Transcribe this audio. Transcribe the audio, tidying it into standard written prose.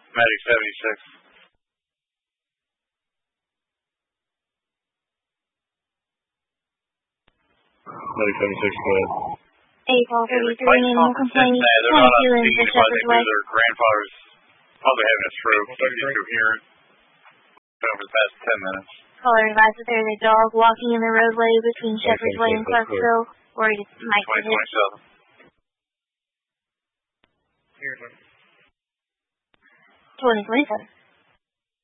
Medic 76. Medic 76, go ahead. 8 call 33, animal complaint. 22 in the Shepherd's Way. Their grandfather's probably having a stroke, so he's coherent. Over the past 10 minutes. Caller advised that there's a dog walking in the roadway between Shepherd's Way and Clarksville, where he might be hit. 2027. 2027.